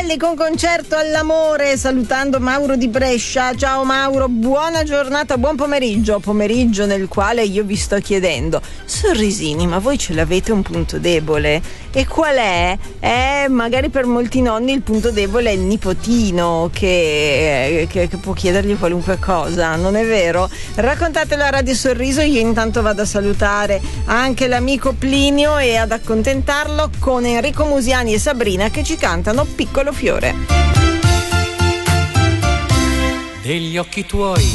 Antonelli con Concerto all'amore, salutando Mauro di Brescia. Ciao Mauro, buona giornata, buon pomeriggio nel quale io vi sto chiedendo: sorrisini, ma voi ce l'avete un punto debole? E qual è? Magari per molti nonni il punto debole è il nipotino che può chiedergli qualunque cosa, non è vero? Raccontatelo a Radio Sorriso. Io intanto vado a salutare anche l'amico Plinio e ad accontentarlo con Enrico Musiani e Sabrina che ci cantano Piccolo Fiore. Degli occhi tuoi